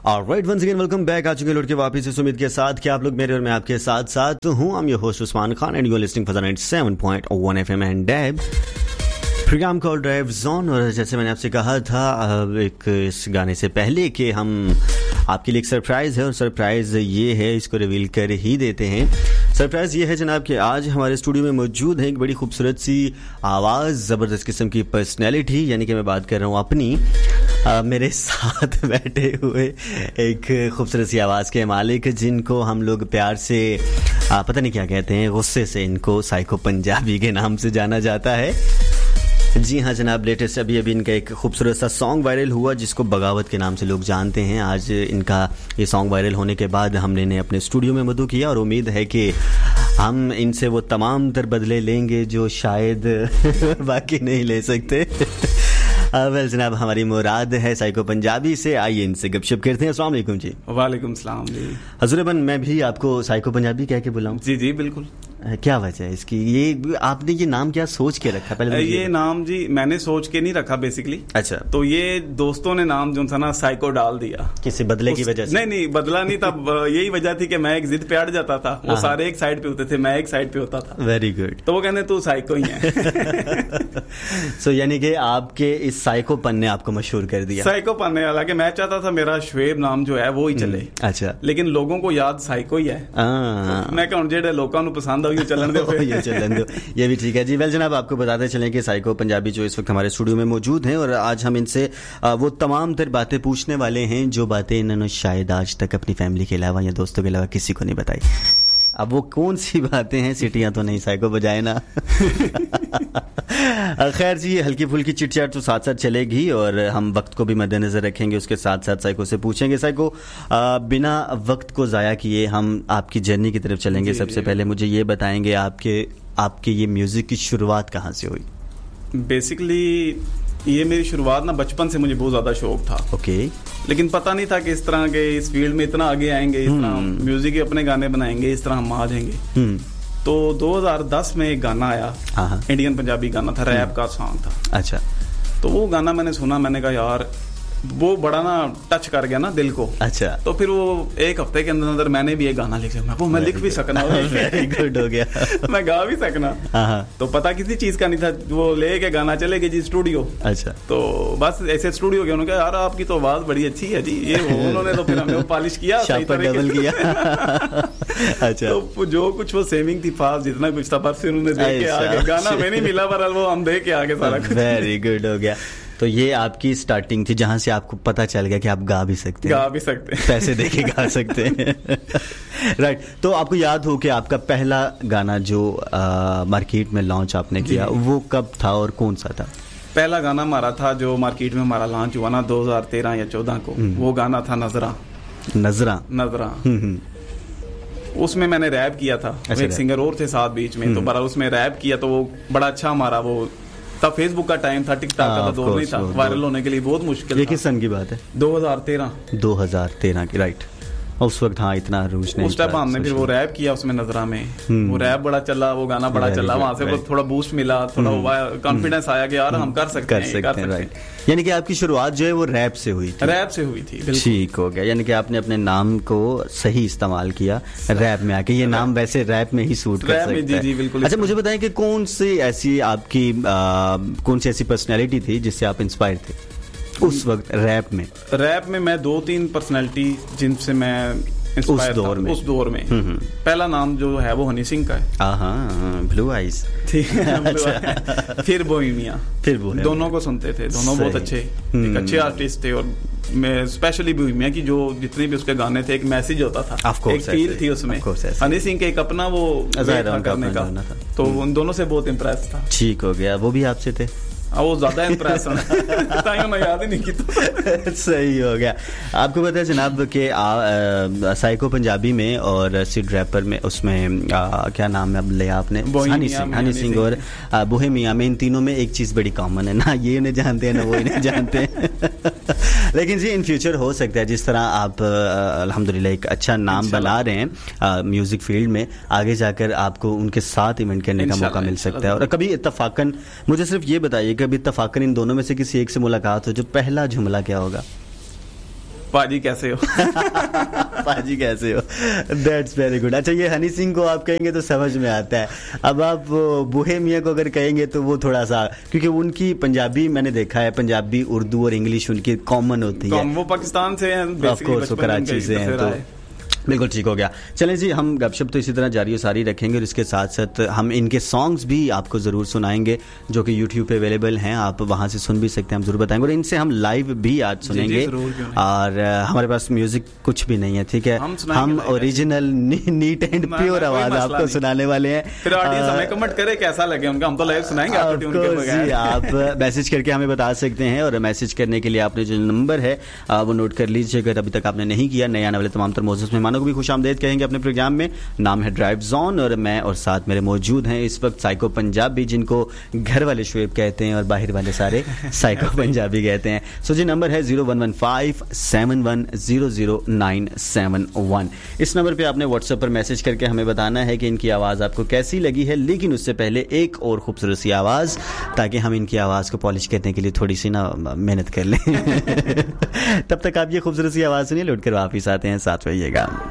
Alright, once again welcome back. आ चुके हैं लौट के वापस इस उम्मीद के साथ कि आप लोग मेरे और मैं आपके साथ साथ हूँ। I'm your host Usman Khan and you are listening for the 97.1 FM and dab programme call drive zone. और जैसे मैंने आपसे कहा था एक इस गाने से पहले कि हम आपके लिए एक सरप्राइज़ है, और सरप्राइज़ ये है, इसको रिवील कर ही देते हैं। सरप्राइज़ ये है जनाब कि आज हमारे स्टूडियो में मौजूद है एक बड़ी खूबसूरत सी आवाज़, ज़बरदस्त किस्म की पर्सनैलिटी, यानी कि मैं बात कर रहा हूँ अपनी। मेरे साथ बैठे हुए एक खूबसूरत सी आवाज़ के मालिक, जिनको हम लोग प्यार से पता नहीं क्या कहते हैं, गुस्से से इनको साइको पंजाबी के नाम से जाना जाता है। जी हाँ जनाब, लेटेस्ट अभी इनका एक खूबसूरत सा सॉन्ग वायरल हुआ जिसको बगावत के नाम से लोग जानते हैं। आज इनका ये सॉन्ग वायरल होने के बाद हमने इन्हें अपने स्टूडियो में मदऊ किया और उम्मीद है कि हम इनसे वो तमाम तर बदले लेंगे जो शायद बाकी नहीं ले सकते। वेल जनाब, हमारी मुराद है साइको पंजाबी से। आइए इनसे गपशप करते हैं। अस्सलाम वालेकुम जी। वालेकुम सलाम जी। हजूरबन, मैं भी आपको साइको पंजाबी कह के बुलाऊं? जी जी बिल्कुल। क्या वजह है इसकी? ये आपने ये नाम क्या सोच के रखा? पहले ये नाम जी मैंने सोच के नहीं रखा बेसिकली। अच्छा। तो ये दोस्तों ने नाम जो था ना साइको डाल दिया। किसी बदले की वजह से? नहीं बदला नहीं था। यही वजह थी कि मैं एक जिद पे अड़ जाता था, वो सारे एक साइड पे होते थे, मैं एक साइड पे होता था। Very good. तो वो कहते तू साइको ही है। सो यानी कि आपके इस साइको पन ने आपको मशहूर कर दिया। साइको पन ने, हालांकि मैं चाहता था मेरा शुएब नाम जो है वो ही चले। अच्छा। लेकिन लोगों को याद साइको ही है। मैं कहूँ जेडे लोगों को पसंद आई चलन दे चलन दो, ये भी ठीक है जी। वेल जनाब, आपको बताते चलें कि साइको पंजाबी जो इस वक्त हमारे स्टूडियो में मौजूद हैं, और आज हम इनसे वो तमाम तर बातें पूछने वाले हैं जो बातें इन्होंने शायद आज तक अपनी फैमिली के अलावा या दोस्तों के अलावा किसी को नहीं बताई। अब वो कौन सी बातें हैं? सीटियां तो नहीं साइको बजाए ना। खैर जी, हल्की फुल्की चिटचाट तो साथ साथ चलेगी और हम वक्त को भी मद्देनजर रखेंगे, उसके साथ साथ साइको से पूछेंगे। साइको, बिना वक्त को ज़ाया किए हम आपकी जर्नी की तरफ चलेंगे। सबसे पहले मुझे ये बताएंगे आपके ये म्यूज़िक की शुरुआत कहाँ से हुई? बेसिकली ये मेरी शुरुआत ना बचपन से मुझे बहुत ज़्यादा शौक था। ओके। लेकिन पता नहीं था कि इस तरह के इस फील्ड में इतना आगे आएंगे, इस तरह म्यूजिक के अपने गाने बनाएंगे, इस तरह हम आ जाएंगे। तो 2010 में एक गाना आया, इंडियन पंजाबी गाना था, रैप का सॉन्ग था। अच्छा। तो वो गाना मैंने सुना, मैंने कहा यार वो बड़ा ना टच कर गया ना दिल को। अच्छा। तो फिर वो एक हफ्ते के अंदर अंदर मैंने भी एक गाना लिख लिया। वो मैं लिख भी सकना। वेरी गुड हो गया। मैं गा भी सकना। तो पता किसी चीज का नहीं था। वो ले के गाना चले गए जी स्टूडियो। अच्छा। तो बस ऐसे स्टूडियो गए, उन्होंने कहा यार आपकी तो आवाज बड़ी अच्छी है जी, ये उन्होंने तो फिर हमें पॉलिश किया, डबल किया। अच्छा। तो जो कुछ वो सेविंग थी फास्ट जितना कुछ था, पर फिर उन्होंने देख के आगे गाना में नहीं मिला, पर वो हम देख के आगे सारा कुछ। वेरी गुड हो गया। तो ये आपकी स्टार्टिंग थी जहां से आपको पता चल गया कि आप गा भी सकते हैं, पैसे देके गा सकते हैं। राइट। तो आपको याद हो कि आपका पहला गाना जो मार्केट में लॉन्च आपने किया वो कब था और कौन सा था? पहला गाना हमारा था जो मार्केट में हमारा लॉन्च हुआ ना 2013 या 14 को, वो गाना था नजरा। उसमें मैंने रैप किया था। एक सिंगर और थे साथ बीच में, तो बड़ा उसमें रैप किया, तो वो बड़ा अच्छा हमारा वो तब फेसबुक का टाइम था, टिकटॉक का दौर नहीं था, वायरल होने के लिए बहुत मुश्किल। ये किस सन की बात है? 2013 की। राइट। उस वक्त हाँ इतना रूज नहीं। उस टाइम हमने फिर वो रैप किया उसमें नजरा में, वो रैप बड़ा चला, वो गाना बड़ा चला, वहां से थोड़ा बूस्ट मिला, थोड़ा कॉन्फिडेंस आया कि यार हम कर सकते हैं। राइट। यानी कि आपकी शुरुआत जो है वो रैप से हुई थी। ठीक हो गया। यानी कि आपने अपने नाम को सही इस्तेमाल किया रैप में आके। ये नाम वैसे रैप में ही सूट कर सकता है। जी बिल्कुल। अच्छा, मुझे बताएं कि कौन सी ऐसी पर्सनैलिटी थी जिससे आप इंस्पायर थे उस वक्त रैप में? मैं 2-3 पर्सनैलिटी जिनसे मैं इंस्पायर था उस दौर में। पहला नाम जो है वो हनी सिंह का है। Blue eyes. ठीक है। फिर बोहेमिया, दोनों को सुनते थे, दोनों बहुत अच्छे आर्टिस्ट थे। और मैं स्पेशली बोहेमिया की जो जितने भी उसके गाने थे, एक मैसेज होता था, एक फील थी उसमें। हनी सिंह के एक अपना वो करने का, तो उन दोनों से बहुत इम्प्रेस था। ठीक हो गया। वो भी आपसे थे? वो ज्यादा इम्प्रेशन मैं याद ही नहीं की। सही हो गया। आपको पता है जनाब कि साइको पंजाबी में और सिड रैपर में उसमें क्या नाम है अब लिया आपने? हनी सिंह और बोहेमिया में, इन तीनों में एक चीज़ बड़ी कॉमन है ना, ये इन्हें जानते हैं ना वो इन्हें जानते हैं। लेकिन जी इन फ्यूचर हो सकता है जिस तरह आप अल्हम्दुलिल्लाह एक अच्छा नाम बना रहे हैं म्यूजिक फील्ड में, आगे जाकर आपको उनके साथ इवेंट करने का मौका मिल सकता है। और कभी इत्तफाकन मुझे सिर्फ ये बताइए, कभी इत्तफाकन इन दोनों में से किसी एक से मुलाकात हो, जो पहला जुमला क्या होगा? पाजी कैसे हो पाजी कैसे हो, दैट्स वेरी गुड। अच्छा, ये हनी सिंह को आप कहेंगे तो समझ में आता है, अब आप बूहे मियाँ को अगर कहेंगे तो वो थोड़ा सा, क्योंकि उनकी पंजाबी मैंने देखा है, पंजाबी, उर्दू और इंग्लिश उनकी कॉमन होती है। वो पाकिस्तान से हैं, ऑफ कोर्स वो कराची से हैं, तो बिल्कुल ठीक हो गया। चलें जी, हम गपशप तो इसी तरह जारी और सारी रखेंगे और इसके साथ साथ हम इनके सॉन्ग्स भी आपको ज़रूर सुनाएंगे जो कि यूट्यूब पे अवेलेबल हैं, आप वहाँ से सुन भी सकते हैं, हम ज़रूर बताएंगे। और इनसे हम लाइव भी आज सुनेंगे। और हमारे पास म्यूज़िक कुछ भी नहीं है, ठीक है, हम ओरिजिनल नीट एंड प्योर आवाज़ आपको सुनाने वाले हैं। फिर ऑडियंस हमें कमेंट करे कैसा लगे उनका, हम तो लाइव सुनाएंगे। आप मैसेज करके हमें बता सकते हैं, और मैसेज करने के लिए आपने जो नंबर है वो नोट कर लीजिए अगर अभी तक आपने नहीं किया। नए आने वाले तमाम तर मोज़ेज़ मेहमानों को भी खुश आमदेद कहेंगे अपने प्रोग्राम में। नाम है ड्राइव जोन और मैं और साथ मेरे मौजूद हैं इस वक्त साइको पंजाबी, जिनको घर वाले शुएब कहते हैं और बाहर वाले सारे साइको पंजाबी कहते हैं। सो जी, नंबर है 011571000971। इस नंबर पे आपने व्हाट्सएप पर मैसेज करके हमें बताना है कि इनकी आवाज़ आपको कैसी लगी है, लेकिन उससे पहले एक और खूबसूरत सी आवाज़, ताकि हम इनकी आवाज़ को पॉलिश करने के लिए थोड़ी सी ना मेहनत कर लें। तब तक आप ये खूबसूरत सी आवाज़ सुनिए, लौट कर वापिस आते हैं, साथ रहिएगा।